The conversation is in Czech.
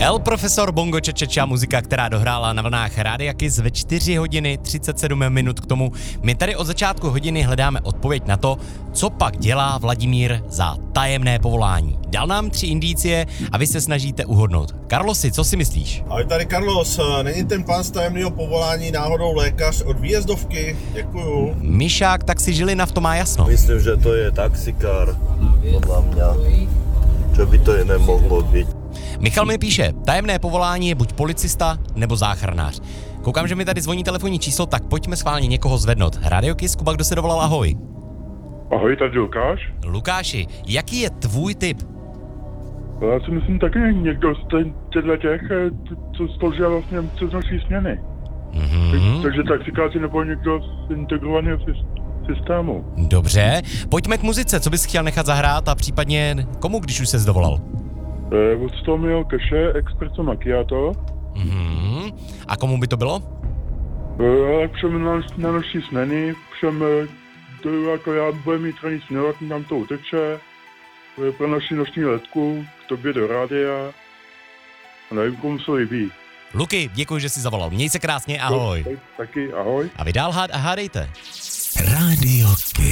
El Profesor Bongo Čečeča, muzika, která dohrála na vlnách Rádia Kiss ve 4 hodiny 37 minut k tomu. My tady od začátku hodiny hledáme odpověď na to, co pak dělá Vladimír za tajemné povolání. Dal nám 3 indicie a vy se snažíte uhodnout. Carlosi, co si myslíš? Ahoj, tady Carlos, není ten pán z tajemného povolání náhodou lékař od výjezdovky? Děkuju. Myšák, tak si Žilina v tom má jasno. Myslím, že to je taxikár, podľa mňa. Čo by to jiné mohlo být? Michal mi píše, tajemné povolání je buď policista nebo záchranář. Koukám, že mi tady zvoní telefonní číslo, tak pojďme schválně někoho zvednout. Radio Kiss, Kuba, kdo se dovolal, ahoj. Ahoj, tady Lukáš. Lukáši, jaký je tvůj tip? Já si myslím taky někdo z těch, co slouží vlastně přes noční směny. Takže taxikáři nebo někdo z integrovaného systému. Dobře, pojďme k muzice, co bys chtěl nechat zahrát a případně komu, když už ses dovolal? Od Stormyho Cache, Espresso Macchiato. A komu by to bylo? Ale všem na noční směny, všem to jako já budem mít raný směrok, nám to uteče. Pro naši noční letku, k tobě do rádia. A nevím, komu se líbí. Luky, děkuji, že jsi zavolal. Měj se krásně, ahoj. Taky, ahoj. A vy dál hádejte. Radio Kiss.